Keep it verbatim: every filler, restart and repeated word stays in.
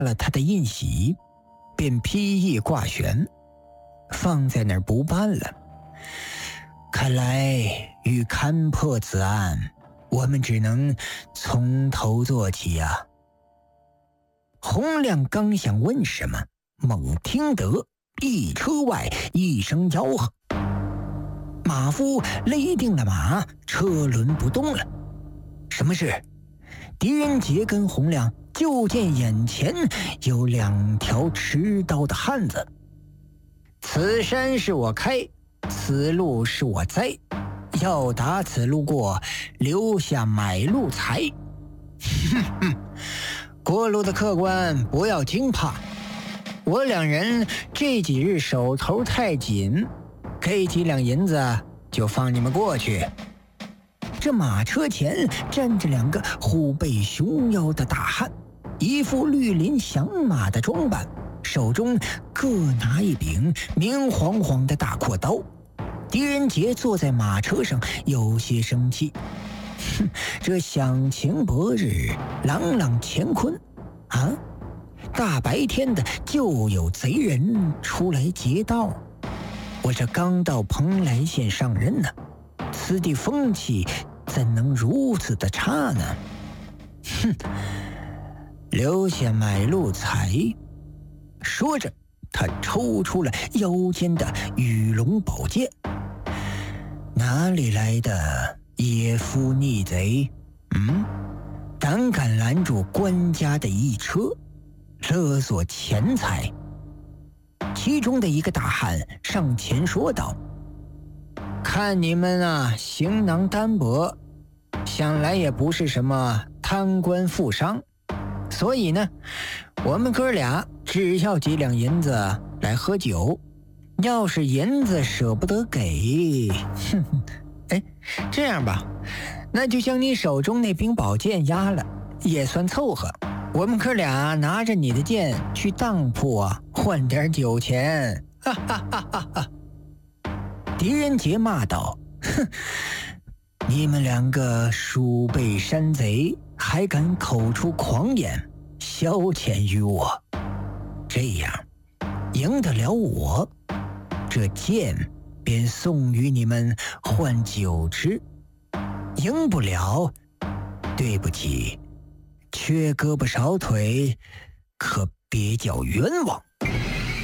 了他的印玺，便披衣挂悬，放在那儿不办了。看来欲勘破此案，我们只能从头做起呀、啊。洪亮刚想问什么，猛听得一车外一声吆喝，马夫勒定了马，车轮不动了。什么事？狄仁杰跟洪亮就见眼前有两条持刀的汉子。此山是我开，此路是我栽，要打此路过，留下买路财。哼哼，过路的客官不要惊怕，我两人这几日手头太紧，给几两银子就放你们过去。这马车前站着两个虎背熊腰的大汉，一副绿林响马的装扮，手中各拿一柄明晃晃的大阔刀。狄仁杰坐在马车上，有些生气。哼，这响晴博日，朗朗乾坤啊！大白天的就有贼人出来劫道。我这刚到蓬莱县上任呢，此地风气怎能如此的差呢？哼，留下买路财。说着，他抽出了腰间的羽龙宝剑。哪里来的野夫逆贼？嗯，胆敢拦住官家的一车，勒索钱财。其中的一个大汉上前说道：看你们啊，行囊单薄，想来也不是什么贪官富商，所以呢，我们哥俩只要几两银子来喝酒，要是银子舍不得给，哼哼，哎，这样吧，那就将你手中那柄宝剑押了，也算凑合。我们哥俩拿着你的剑去当铺啊，换点酒钱。哈哈哈哈哈！狄仁杰骂道：哼，你们两个鼠辈山贼，还敢口出狂言，消遣于我。这样赢得了我，这剑便送与你们换酒吃；赢不了，对不起，缺胳膊少腿，可别叫冤枉。